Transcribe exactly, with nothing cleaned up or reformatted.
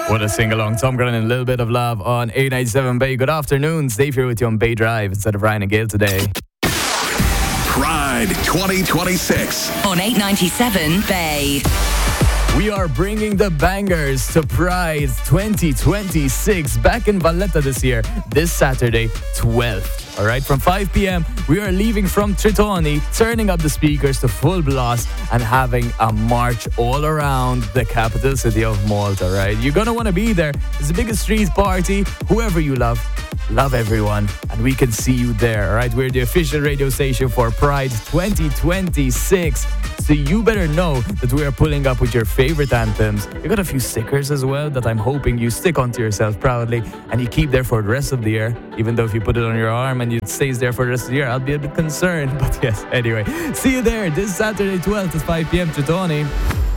What a sing-along. Tom Grennan and a little bit of love on eight ninety-seven Bay. Good afternoon. Dave here with you on Bay Drive instead of Ryan and Gail today. Pride twenty twenty-six on eight ninety-seven Bay. We are bringing the bangers to Pride twenty twenty-six back in Valletta this year, this Saturday, twelfth. All right, from five p.m., we are leaving from Tritoni, turning up the speakers to full blast and having a march all around the capital city of Malta, all right? You're going to want to be there. It's the biggest street party. Whoever you love, love everyone, and we can see you there, all right? We're the official radio station for Pride twenty twenty-six, so you better know that we are pulling up with your favorite anthems. We got a few stickers as well that I'm hoping you stick onto yourself proudly and you keep there for the rest of the year, even though if you put it on your arm and it stays there for the rest of the year, I'll be a bit concerned. But yes, anyway, see you there this Saturday twelfth at five p.m. Tritoni.